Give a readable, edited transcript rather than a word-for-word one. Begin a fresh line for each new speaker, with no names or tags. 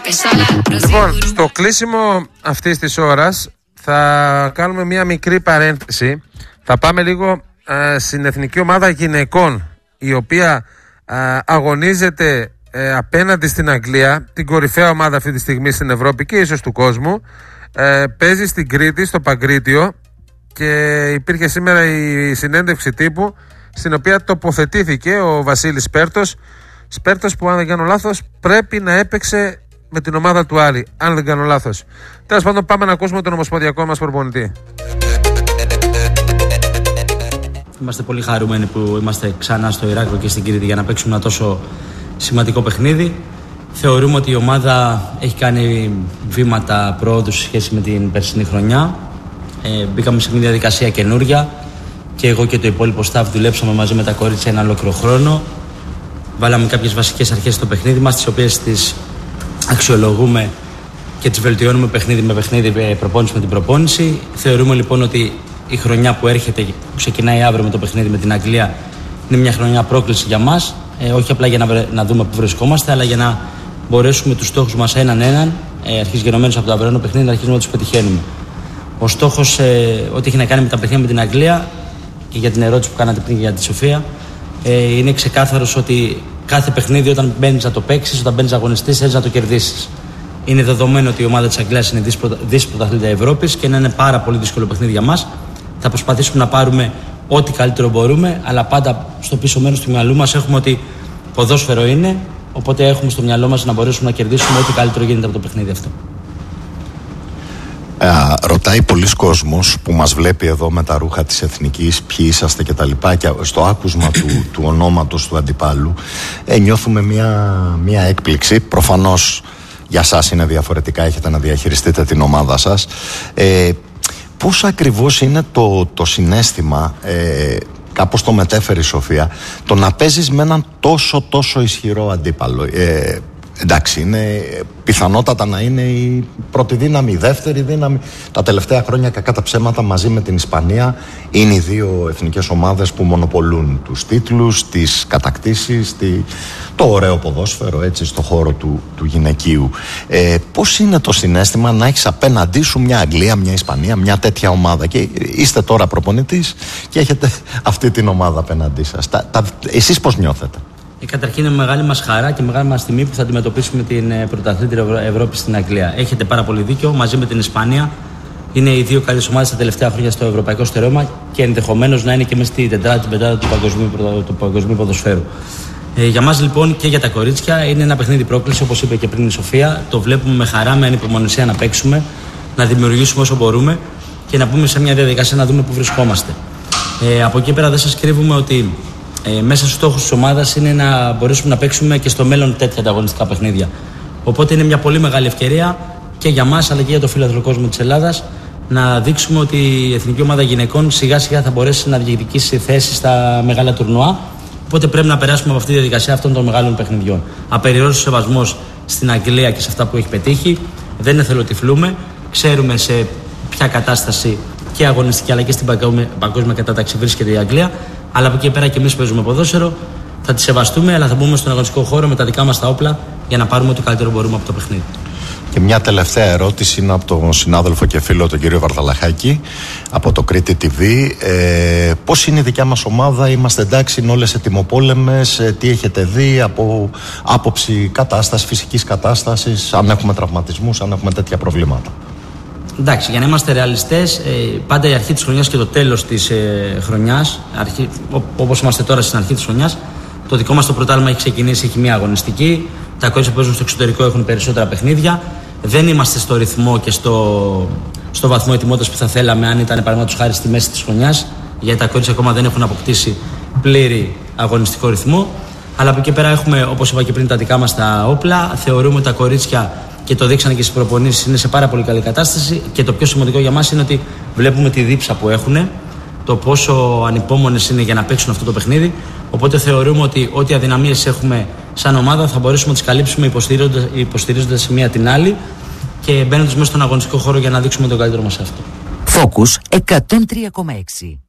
Λοιπόν, στο κλείσιμο αυτής της ώρας θα κάνουμε μια μικρή παρένθεση. Θα πάμε λίγο στην εθνική ομάδα γυναικών, η οποία αγωνίζεται απέναντι στην Αγγλία, την κορυφαία ομάδα αυτή τη στιγμή στην Ευρώπη και ίσως του κόσμου. Παίζει στην Κρήτη, στο Παγκρίτιο, και υπήρχε σήμερα η συνέντευξη τύπου στην οποία τοποθετήθηκε ο Βασίλης Σπέρτος, που αν δεν κάνω λάθος πρέπει να έπαιξε με την ομάδα του Άρη, αν δεν κάνω λάθος. Τέλος πάντων, πάμε να ακούσουμε τον ομοσπονδιακό μας προπονητή.
Είμαστε πολύ χαρούμενοι που είμαστε ξανά στο Ηράκλειο και στην Κρήτη για να παίξουμε ένα τόσο σημαντικό παιχνίδι. Θεωρούμε ότι η ομάδα έχει κάνει βήματα πρόοδου σε σχέση με την περσινή χρονιά. Μπήκαμε σε μια διαδικασία καινούρια και εγώ και το υπόλοιπο staff δουλέψαμε μαζί με τα κορίτσια ένα ολόκληρο χρόνο. Βάλαμε κάποιες βασικές αρχές στο παιχνίδι μας, τις οποίες τις αξιολογούμε και τις βελτιώνουμε παιχνίδι με παιχνίδι, προπόνηση με την προπόνηση. Θεωρούμε λοιπόν ότι η χρονιά που έρχεται, που ξεκινάει αύριο με το παιχνίδι με την Αγγλία, είναι μια χρονιά πρόκληση για μας. Όχι απλά για να δούμε πού βρισκόμαστε, αλλά για να μπορέσουμε τους στόχους μας έναν, αρχισγενωμένους από το αυριανό παιχνίδι, να αρχίσουμε να τους πετυχαίνουμε. Ο στόχος, ό,τι έχει να κάνει με τα παιχνίδια με την Αγγλία, και για την ερώτηση που κάνατε πριν για τη Σοφία, είναι ξεκάθαρος ότι κάθε παιχνίδι, όταν μπαίνεις να το παίξεις, όταν μπαίνεις να αγωνιστείς, θέλεις να το κερδίσεις. Είναι δεδομένο ότι η ομάδα της Αγγλίας είναι δύση πρωταθλήτρια Ευρώπης και είναι πάρα πολύ δύσκολο παιχνίδι για μας. Θα προσπαθήσουμε να πάρουμε ό,τι καλύτερο μπορούμε, αλλά πάντα στο πίσω μέρος του μυαλού μας έχουμε ότι ποδόσφαιρο είναι, οπότε έχουμε στο μυαλό μας να μπορέσουμε να κερδίσουμε ό,τι καλύτερο γίνεται από το παιχνίδι αυτό.
Ρωτάει πολλοί κόσμος που μας βλέπει εδώ με τα ρούχα της εθνικής, ποιοι είσαστε και τα λοιπά, και στο άκουσμα του ονόματος του αντιπάλου νιώθουμε μια έκπληξη. Προφανώς για σας είναι διαφορετικά, έχετε να διαχειριστείτε την ομάδα σας. Πώς ακριβώς είναι το συναίσθημα, κάπως το μετέφερε η Σοφία, το να παίζεις με έναν τόσο ισχυρό αντίπαλο? Εντάξει, είναι πιθανότατα να είναι η πρώτη δύναμη, η δεύτερη δύναμη. Τα τελευταία χρόνια, κακά τα ψέματα, μαζί με την Ισπανία είναι οι δύο εθνικές ομάδες που μονοπολούν τους τίτλους, τις κατακτήσεις, το ωραίο ποδόσφαιρο, έτσι, στο χώρο του γυναικείου. Πώς είναι το συναίσθημα να έχεις απέναντί σου μια Αγγλία, μια Ισπανία, μια τέτοια ομάδα, και είστε τώρα προπονητής και έχετε αυτή την ομάδα απέναντί σας? Εσείς πώς νιώθετε?
Καταρχήν είναι μεγάλη μας χαρά και μεγάλη μας τιμή που θα αντιμετωπίσουμε την πρωταθλήτρια Ευρώπη στην Αγγλία. Έχετε πάρα πολύ δίκιο. Μαζί με την Ισπανία είναι οι δύο καλύτερες ομάδες τα τελευταία χρόνια στο ευρωπαϊκό στερέωμα και ενδεχομένως να είναι και μέσα στη τετράδα του παγκοσμίου ποδοσφαίρου. Για μας λοιπόν και για τα κορίτσια είναι ένα παιχνίδι πρόκληση, όπως είπε και πριν η Σοφία. Το βλέπουμε με χαρά, με ανυπομονησία να παίξουμε, να δημιουργήσουμε όσο μπορούμε και να μπούμε σε μια διαδικασία να δούμε πού βρισκόμαστε. Από εκεί πέρα δεν σας κρύβουμε ότι μέσα στους στόχους της ομάδας είναι να μπορέσουμε να παίξουμε και στο μέλλον τέτοια ανταγωνιστικά παιχνίδια. Οπότε είναι μια πολύ μεγάλη ευκαιρία και για μας αλλά και για το φιλαθλό κόσμο της Ελλάδας να δείξουμε ότι η εθνική ομάδα γυναικών σιγά σιγά θα μπορέσει να διεκδικήσει θέσεις στα μεγάλα τουρνουά. Οπότε πρέπει να περάσουμε από αυτή τη διαδικασία αυτών των μεγάλων παιχνιδιών. Απεριόριστος σεβασμός στην Αγγλία και σε αυτά που έχει πετύχει. Δεν εθελοτυφλούμε. Ξέρουμε σε ποια κατάσταση και αγωνιστική αλλά και στην παγκόσμια κατάταξη βρίσκεται η Αγγλία. Αλλά από εκεί πέρα και εμείς παίζουμε ποδόσφαιρο, θα τη σεβαστούμε, αλλά θα μπούμε στον αγωνιστικό χώρο με τα δικά μας τα όπλα για να πάρουμε ό,τι καλύτερο μπορούμε από το παιχνίδι.
Και μια τελευταία ερώτηση είναι από τον συνάδελφο και φίλο τον κύριο Βαρδαλαχάκη από το Κρήτη TV. Πώς είναι η δικιά μας ομάδα, είμαστε εντάξει, είναι όλες ετοιμοπόλεμες, τι έχετε δει από άποψη κατάστασης, φυσικής κατάστασης, αν έχουμε τραυματισμούς, αν έχουμε τέτοια προβλήματα?
Εντάξει, για να είμαστε ρεαλιστές, πάντα η αρχή της χρονιάς και το τέλος της χρονιάς, όπως είμαστε τώρα στην αρχή της χρονιάς, το δικό μας το πρωτάθλημα έχει ξεκινήσει, έχει μια αγωνιστική. Τα κορίτσια που παίζουν στο εξωτερικό έχουν περισσότερα παιχνίδια. Δεν είμαστε στο ρυθμό και στο βαθμό ετοιμότητας που θα θέλαμε αν ήταν παραδείγματος χάρη στη μέση της χρονιάς, γιατί τα κορίτσια ακόμα δεν έχουν αποκτήσει πλήρη αγωνιστικό ρυθμό. Αλλά από εκεί πέρα έχουμε, όπως είπα και πριν, τα δικά μας τα όπλα. Θεωρούμε ότι τα κορίτσια, και το δείξανε και στις προπονήσεις, είναι σε πάρα πολύ καλή κατάσταση και το πιο σημαντικό για μας είναι ότι βλέπουμε τη δίψα που έχουν, το πόσο ανυπόμονες είναι για να παίξουν αυτό το παιχνίδι. Οπότε θεωρούμε ότι ό,τι αδυναμίες έχουμε σαν ομάδα θα μπορέσουμε να τις καλύψουμε υποστηρίζοντας η μία την άλλη και μπαίνοντας μέσα στον αγωνιστικό χώρο για να δείξουμε τον καλύτερο μας αυτό.
Focus 103,6.